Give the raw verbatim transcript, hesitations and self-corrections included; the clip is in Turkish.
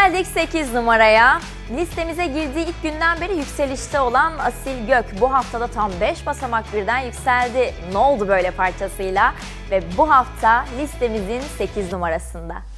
Geldik sekiz numaraya. Listemize girdiği ilk günden beri yükselişte olan Asil Gök bu haftada tam beş basamak birden yükseldi. Ne oldu böyle parçasıyla? Ve bu hafta listemizin sekiz numarasında.